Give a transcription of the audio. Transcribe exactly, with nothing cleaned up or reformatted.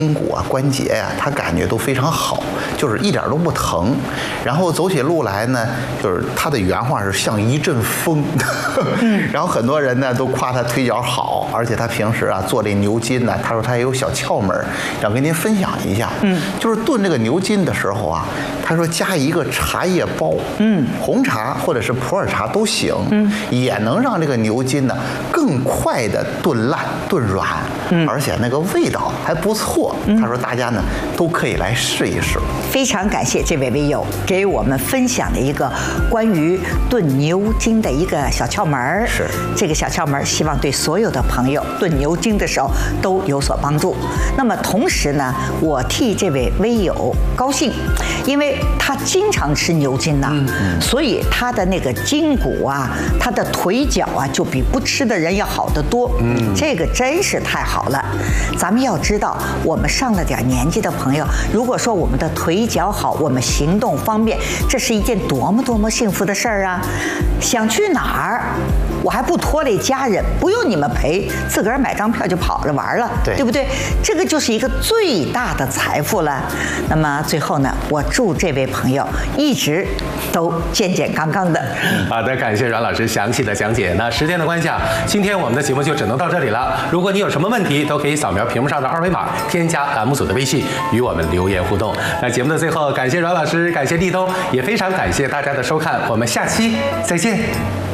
筋骨啊、关节呀、啊，他感觉都非常好，就是一点都不疼。然后走起路来呢，就是他的原话是像一阵风。然后很多人呢都夸他腿脚好，而且他平时啊做这牛筋呢，他说他也有小窍门，想跟您分享一下。嗯，就是炖这个牛筋的时候啊，他说加一个茶叶包，嗯，红茶或者是普洱茶都行，嗯，也能让这个牛筋呢更快的炖烂、炖软，嗯，而且那个味道还不错。他说大家呢都可以来试一试。 非常感谢这位微友给我们分享的一个关于炖牛筋的一个小窍门儿。 是这个小窍门，希望对所有的朋友炖牛筋的时候都有所帮助。那么同时呢，我替这位微友高兴，因为他经常吃牛筋呐、啊，嗯、所以他的那个筋骨啊，他的腿脚啊，就比不吃的人要好得多。嗯，这个真是太好了。咱们要知道，我们上了点年纪的朋友，如果说我们的腿脚好，我们行动方便，这是一件多么多么幸福的事儿啊！想去哪儿，我还不拖累家人，不用你们陪，自个儿买张票就跑着玩了， 对， 对不对？这个就是一个最大的财富了。那么最后呢，我祝这位朋友一直都健健康康的。 好的，感谢阮老师详细的讲解。那时间的关系啊，今天我们的节目就只能到这里了。如果你有什么问题，都可以扫描屏幕上的二维码，添加栏目组的微信，与我们留言互动。那节目的最后，感谢阮老师，感谢立冬，也非常感谢大家的收看，我们下期再见。